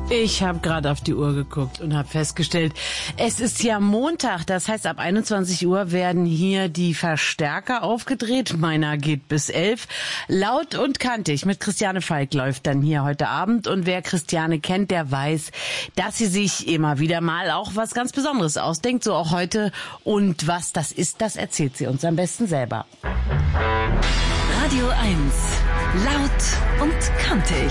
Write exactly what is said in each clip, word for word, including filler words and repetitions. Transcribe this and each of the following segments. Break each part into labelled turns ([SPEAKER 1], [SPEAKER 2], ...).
[SPEAKER 1] Ich habe gerade auf die Uhr geguckt und habe festgestellt, es ist ja Montag. Das heißt, ab einundzwanzig Uhr werden hier die Verstärker aufgedreht. Meiner geht bis elf. Laut und kantig mit Christiane Falk läuft dann hier heute Abend. Und wer Christiane kennt, der weiß, dass sie sich immer wieder mal auch was ganz Besonderes ausdenkt. So auch heute. Und was das ist, das erzählt sie uns am besten selber.
[SPEAKER 2] Radio eins. Laut und kantig.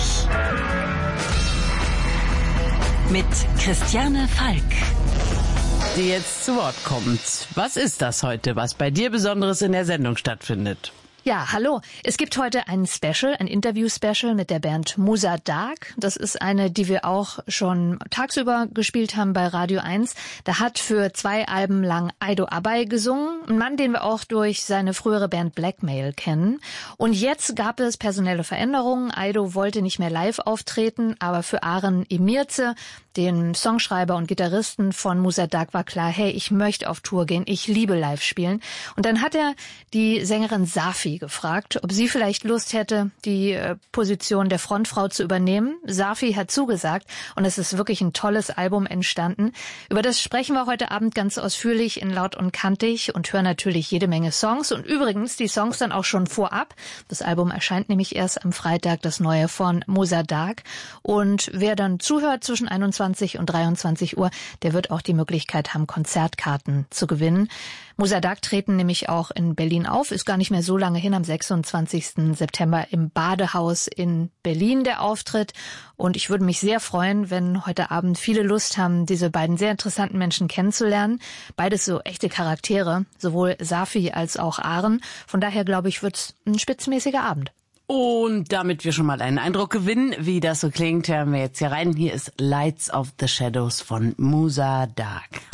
[SPEAKER 2] Mit Christiane Falk.
[SPEAKER 1] Die jetzt zu Wort kommt. Was ist das heute, was bei dir Besonderes in der Sendung stattfindet?
[SPEAKER 3] Ja, hallo. Es gibt heute ein Special, ein Interview-Special mit der Band Musa Dark. Das ist eine, die wir auch schon tagsüber gespielt haben bei Radio eins. Da hat für zwei Alben lang Aido Abay gesungen. Ein Mann, den wir auch durch seine frühere Band Blackmail kennen. Und jetzt gab es personelle Veränderungen. Aido wollte nicht mehr live auftreten, aber für Aren Emirze, den Songschreiber und Gitarristen von Musa Dark, war klar, hey, ich möchte auf Tour gehen, ich liebe live spielen. Und dann hat er die Sängerin Safi gefragt, ob sie vielleicht Lust hätte, die äh, Position der Frontfrau zu übernehmen. Safi hat zugesagt und es ist wirklich ein tolles Album entstanden. Über das sprechen wir heute Abend ganz ausführlich in Laut und Kantig und hören natürlich jede Menge Songs. Und übrigens die Songs dann auch schon vorab. Das Album erscheint nämlich erst am Freitag, das neue von Musa Dark. Und wer dann zuhört zwischen einundzwanzig und dreiundzwanzig Uhr, der wird auch die Möglichkeit haben, Konzertkarten zu gewinnen. Musa Dark treten nämlich auch in Berlin auf, ist gar nicht mehr so lange hin, am sechsundzwanzigsten September im Badehaus in Berlin der Auftritt. Und ich würde mich sehr freuen, wenn heute Abend viele Lust haben, diese beiden sehr interessanten Menschen kennenzulernen. Beides so echte Charaktere, sowohl Safi als auch Aren. Von daher, glaube ich, wird's ein spitzmäßiger Abend.
[SPEAKER 1] Und damit wir schon mal einen Eindruck gewinnen, wie das so klingt, hören wir jetzt hier rein. Hier ist Lights of the Shadows von Musa Dark.